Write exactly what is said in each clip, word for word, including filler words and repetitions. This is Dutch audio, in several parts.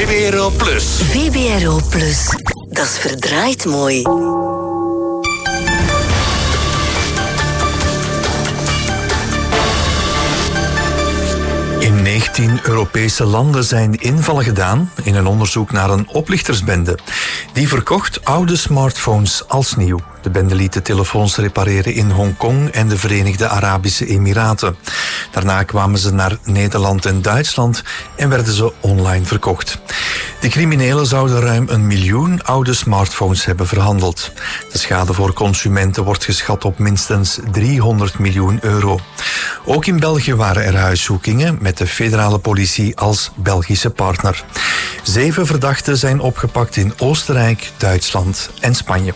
V B R O Plus. V B R O Plus. Dat is verdraaid mooi. In negentien Europese landen zijn invallen gedaan in een onderzoek naar een oplichtersbende. Die verkocht oude smartphones als nieuw. De bende liet de telefoons repareren in Hongkong en de Verenigde Arabische Emiraten. Daarna kwamen ze naar Nederland en Duitsland en werden ze online verkocht. De criminelen zouden ruim een miljoen oude smartphones hebben verhandeld. De schade voor consumenten wordt geschat op minstens driehonderd miljoen euro. Ook in België waren er huiszoekingen met de federale politie als Belgische partner. Zeven verdachten zijn opgepakt in Oostenrijk, Duitsland en Spanje.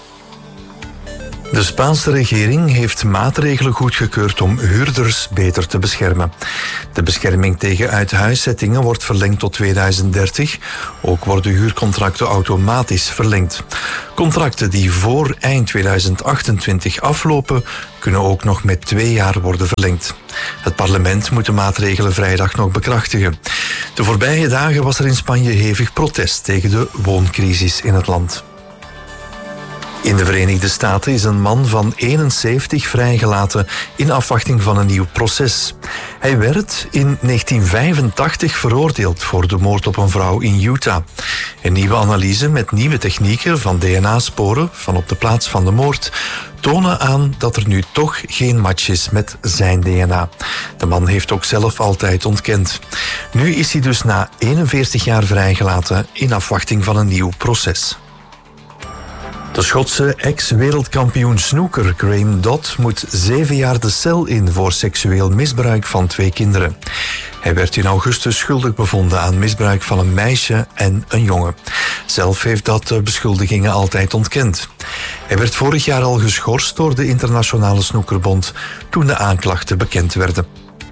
De Spaanse regering heeft maatregelen goedgekeurd om huurders beter te beschermen. De bescherming tegen uithuiszettingen wordt verlengd tot tweeduizend dertig. Ook worden huurcontracten automatisch verlengd. Contracten die voor eind tweeduizend achtentwintig aflopen, kunnen ook nog met twee jaar worden verlengd. Het parlement moet de maatregelen vrijdag nog bekrachtigen. De voorbije dagen was er in Spanje hevig protest tegen de wooncrisis in het land. In de Verenigde Staten is een man van eenenzeventig vrijgelaten in afwachting van een nieuw proces. Hij werd in negentien vijfentachtig veroordeeld voor de moord op een vrouw in Utah. Een nieuwe analyse met nieuwe technieken van D N A-sporen van op de plaats van de moord tonen aan dat er nu toch geen match is met zijn D N A. De man heeft ook zelf altijd ontkend. Nu is hij dus na eenenveertig jaar vrijgelaten in afwachting van een nieuw proces. De Schotse ex-wereldkampioen snooker Graham Dodd moet zeven jaar de cel in voor seksueel misbruik van twee kinderen. Hij werd in augustus schuldig bevonden aan misbruik van een meisje en een jongen. Zelf heeft Dodd de beschuldigingen altijd ontkend. Hij werd vorig jaar al geschorst door de Internationale Snookerbond toen de aanklachten bekend werden.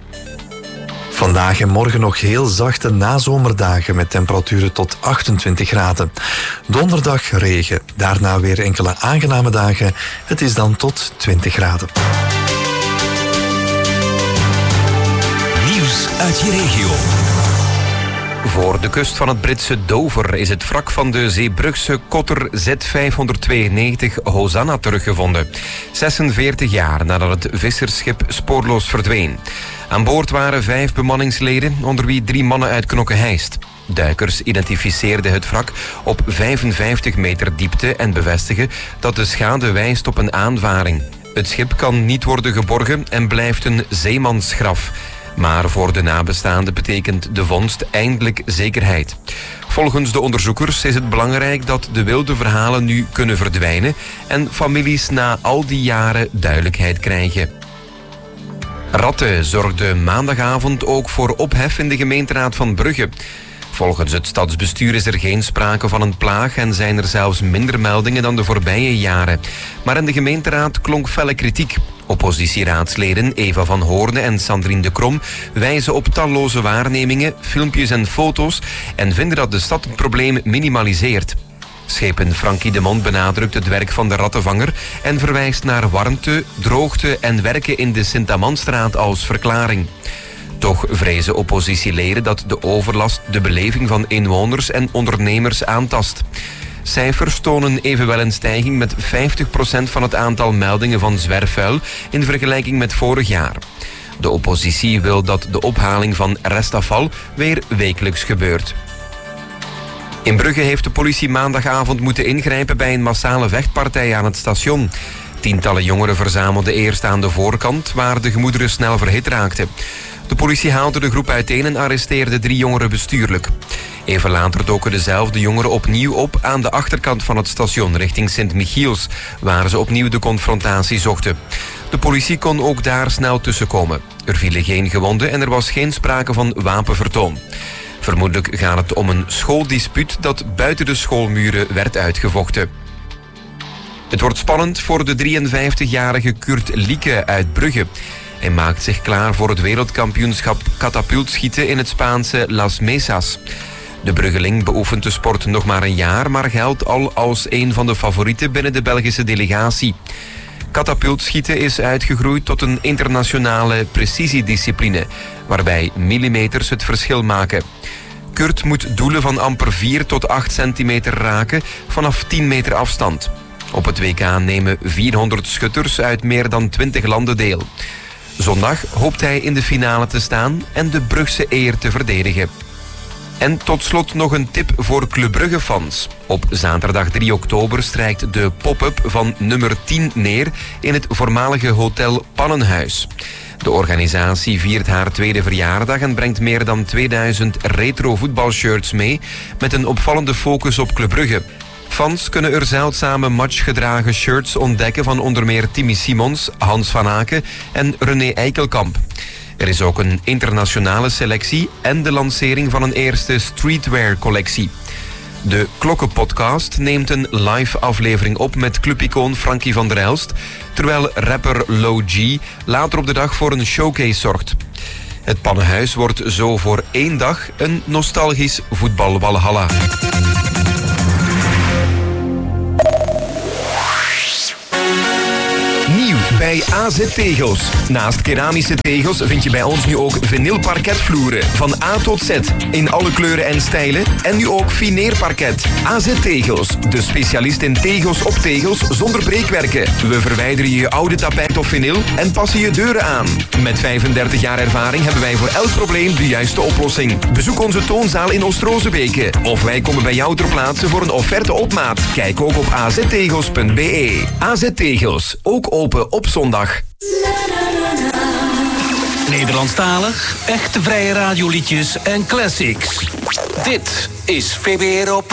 Vandaag en morgen nog heel zachte nazomerdagen met temperaturen tot achtentwintig graden. Donderdag regen, daarna weer enkele aangename dagen. Het is dan tot twintig graden. Nieuws uit je regio. Voor de kust van het Britse Dover is het wrak van de Zeebrugse Kotter Z vijfhonderdtweeënnegentig Hosanna teruggevonden. zesenveertig jaar nadat het vissersschip spoorloos verdween. Aan boord waren vijf bemanningsleden, onder wie drie mannen uit Knokke-Heist. Duikers identificeerden het wrak op vijfenvijftig meter diepte en bevestigen dat de schade wijst op een aanvaring. Het schip kan niet worden geborgen en blijft een zeemansgraf. Maar voor de nabestaanden betekent de vondst eindelijk zekerheid. Volgens de onderzoekers is het belangrijk dat de wilde verhalen nu kunnen verdwijnen en families na al die jaren duidelijkheid krijgen. Ratten zorgden maandagavond ook voor ophef in de gemeenteraad van Brugge. Volgens het stadsbestuur is er geen sprake van een plaag en zijn er zelfs minder meldingen dan de voorbije jaren. Maar in de gemeenteraad klonk felle kritiek. Oppositieraadsleden Eva van Hoorne en Sandrine de Krom wijzen op talloze waarnemingen, filmpjes en foto's en vinden dat de stad het probleem minimaliseert. Schepen Frankie de Mond benadrukt het werk van de rattenvanger en verwijst naar warmte, droogte en werken in de Sint-Amanstraat als verklaring. Toch vrezen oppositieleden dat de overlast de beleving van inwoners en ondernemers aantast. Cijfers tonen evenwel een stijging met vijftig procent van het aantal meldingen van zwerfvuil in vergelijking met vorig jaar. De oppositie wil dat de ophaling van restafval weer wekelijks gebeurt. In Brugge heeft de politie maandagavond moeten ingrijpen bij een massale vechtpartij aan het station. Tientallen jongeren verzamelden eerst aan de voorkant, waar de gemoederen snel verhit raakten. De politie haalde de groep uiteen en arresteerde drie jongeren bestuurlijk. Even later doken dezelfde jongeren opnieuw op aan de achterkant van het station richting Sint-Michiels, waar ze opnieuw de confrontatie zochten. De politie kon ook daar snel tussenkomen. Er vielen geen gewonden en er was geen sprake van wapenvertoon. Vermoedelijk gaat het om een schooldispuut dat buiten de schoolmuren werd uitgevochten. Het wordt spannend voor de drieënvijftigjarige Kurt Lieke uit Brugge. Hij maakt zich klaar voor het wereldkampioenschap katapultschieten in het Spaanse Las Mesas. De Bruggeling beoefent de sport nog maar een jaar, maar geldt al als een van de favorieten binnen de Belgische delegatie. Katapultschieten is uitgegroeid tot een internationale precisiediscipline, waarbij millimeters het verschil maken. Kurt moet doelen van amper vier tot acht centimeter raken vanaf tien meter afstand. Op het W K nemen vierhonderd schutters uit meer dan twintig landen deel. Zondag hoopt hij in de finale te staan en de Brugse eer te verdedigen. En tot slot nog een tip voor Club Brugge-fans. Op zaterdag drie oktober strijkt de pop-up van nummer tien neer in het voormalige hotel Pannenhuis. De organisatie viert haar tweede verjaardag en brengt meer dan tweeduizend retro voetbalshirts mee met een opvallende focus op Club Brugge. Fans kunnen er zeldzame matchgedragen shirts ontdekken van onder meer Timmy Simons, Hans van Aken en René Eikelkamp. Er is ook een internationale selectie en de lancering van een eerste streetwear-collectie. De Klokkenpodcast neemt een live aflevering op met clubicoon Frankie van der Elst, terwijl rapper Low G later op de dag voor een showcase zorgt. Het Pannenhuis wordt zo voor één dag een nostalgisch voetbalwalhalla. Nieuw bij A Z Tegels. Naast keramische tegels vind je bij ons nu ook vinylparketvloeren. Van A tot Z. In alle kleuren en stijlen. En nu ook fineerparket. A Z Tegels. De specialist in tegels op tegels zonder breekwerken. We verwijderen je oude tapijt of vinyl en passen je deuren aan. Met vijfendertig jaar ervaring hebben wij voor elk probleem de juiste oplossing. Bezoek onze toonzaal in Oost-Rozebeke. Of wij komen bij jou ter plaatse voor een offerte op maat. Kijk ook op a z tegels punt b e. A Z Tegels. Ook open op zondag. Nederlandstalig, echte vrije radioliedjes en classics. Dit is V B R O